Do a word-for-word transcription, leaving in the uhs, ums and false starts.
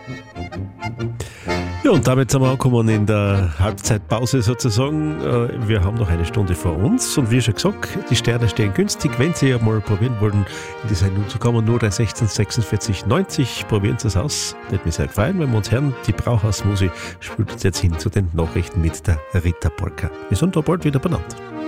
Ja, und damit sind wir angekommen in der Halbzeitpause sozusagen. Wir haben noch eine Stunde vor uns und wie schon gesagt, die Sterne stehen günstig. Wenn Sie einmal probieren wollen, in die Sendung zu kommen, null drei sechzehn sechsundvierzig neunzig, probieren Sie es aus. Wird mir sehr gefallen, wenn wir uns hören. Die Brauhausmusik spielt uns jetzt hin zu den Nachrichten mit der Rita Polka. Wir sind da bald wieder benannt.